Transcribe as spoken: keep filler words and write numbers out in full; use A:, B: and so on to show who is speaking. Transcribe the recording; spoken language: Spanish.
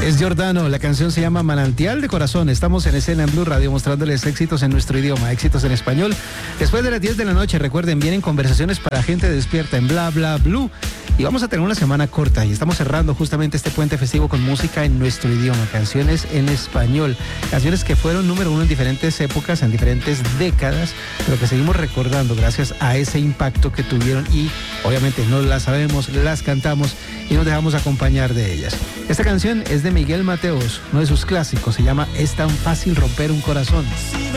A: Es Giordano, la canción se llama Manantial de Corazón. Estamos en escena en Blue Radio mostrándoles éxitos en nuestro idioma, éxitos en español. Después de las diez de la noche, recuerden, vienen conversaciones para gente despierta en Bla Bla Blue. Y vamos a tener una semana corta y estamos cerrando justamente este puente festivo con música en nuestro idioma, canciones en español, canciones que fueron número uno en diferentes épocas, en diferentes décadas, pero que seguimos recordando gracias a ese impacto que tuvieron y obviamente no las sabemos, las cantamos y nos dejamos acompañar de ellas. Esta canción es de Miguel Mateos, uno de sus clásicos, se llama Es tan fácil romper un corazón.